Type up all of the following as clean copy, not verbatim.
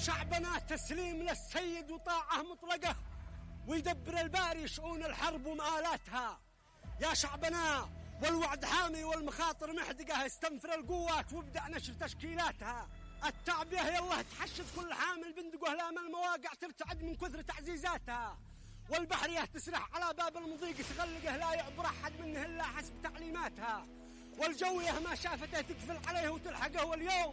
شعبنا تسليم للسيد وطاعة مطلقة، ويدبر الباري شؤون الحرب ومآلاتها. يا شعبنا والوعد حامي والمخاطر محدقة، استنفر القوات وابدأ نشر تشكيلاتها. التعبية يلا تحشد كل حامل بندقه، لام المواقع ترتعد من كثر تعزيزاتها. والبحرية تسرح على باب المضيق تغلقه، لا يعبر أحد منه إلا حسب تعليماتها. والجوية ما شافته تقفل عليه وتلحقه،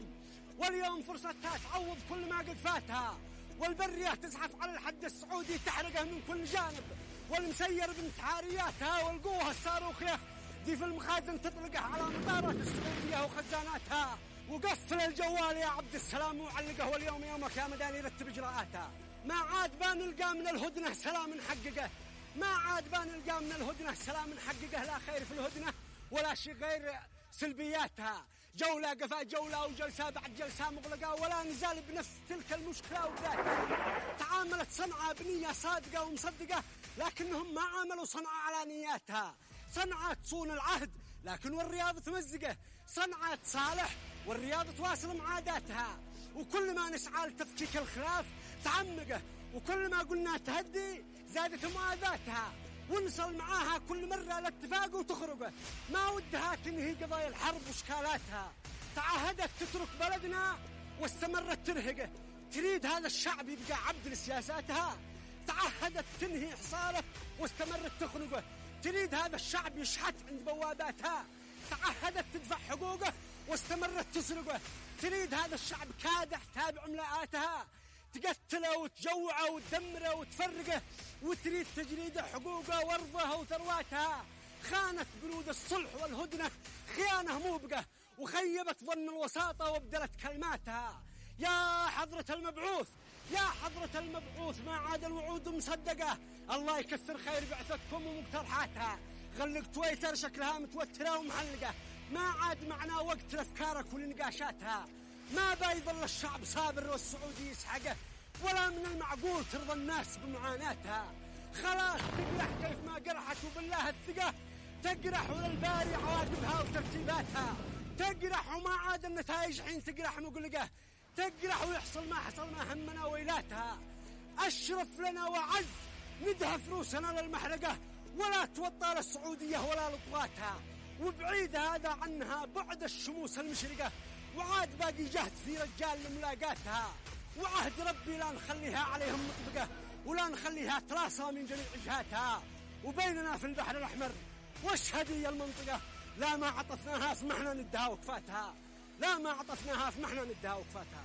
واليوم فرصتها تعوض كل ما قد فاتها. والبرية تزحف على الحد السعودي تحرقه من كل جانب، والمسير بنت عارياتها. والقوة الصاروخية دي في المخازن تطلقه على مطارات السعودية وخزاناتها. وقفل الجوال يا عبد السلام وعلقه، واليوم يومك يا مداني رتب إجراءاتها. ما عاد بنلقى من الهدنة سلام نحققه، ما عاد بنلقى من الهدنة سلام نحققه. لا خير في الهدنة ولا شيء غير سلبياتها. جولة قفا جولة وجلسة بعد جلسة مغلقة، ولا نزال بنفس تلك المشكلة وذاتها. تعاملت صنعاء بنية صادقة ومصدقة، لكنهم ما عاملوا صنعاء على نياتها. صنعاء تصون العهد لكن والرياض تمزقه، صنعاء تصالح والرياض تواصل معاداتها. وكل ما نسعى لتفكيك الخلاف تعمقه، وكل ما قلنا تهدي زادت مؤاذاتها. ونصل معاها كل مرة لاتفاق وتخرقه، ما ودها تنهي قضايا الحرب واشكالاتها. تعهدت تترك بلدنا واستمرت ترهقه، تريد هذا الشعب يبقى عبد لسياساتها. تعهدت تنهي حصاره واستمرت تخنقه، تريد هذا الشعب يشحت عند بواباتها. تعهدت تدفع حقوقه واستمرت تسرقه، تريد هذا الشعب كادح تابع املاءاتها. تقتله وتجوعه وتدمره وتفرقه، وتريد تجريد حقوقه وارضه وثرواتها. خانت بنود الصلح والهدنة خيانة موبقة، وخيبت ظن الوساطة وابدلت كلماتها. يا حضرة المبعوث، يا حضرة المبعوث، ما عاد الوعود مصدقة. الله يكثر خير بعثتكم ومقترحاتها. غلق تويتر شكلها متوترة ومعلقة، ما عاد معنا وقت لأفكارك ولنقاشاتها. ما بيظل الشعب صابر والسعودي يسحقه، ولا من المعقول ترضى الناس بمعاناتها. خلاص تقرح كيف ما قرحت، وبالله الثقة تقرح وللباري عواقبها وترتيباتها. تقرح وما عاد النتائج حين تقرح مقلقة، تقرح ويحصل ما حصل ما همنا ويلاتها. أشرف لنا وعز ندهف روسنا للمحرقة، ولا توطى للسعودية ولا لطغاتها. وبعيد هذا عنها بعد الشموس المشرقة، وعاد باقي جهد في رجال لملاقاتها. وعهد ربي لا نخليها عليهم مطبقة، ولا نخليها تراصى من جميع جهاتها. وبيننا في البحر الأحمر واشهدي المنطقة، لا ما عطفناها اسمحنا ندها وكفاتها، لا ما عطفناها اسمحنا ندها وكفاتها.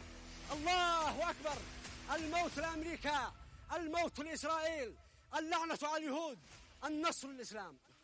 الله أكبر. الموت لأمريكا، الموت لإسرائيل، اللعنة على اليهود، النصر للإسلام.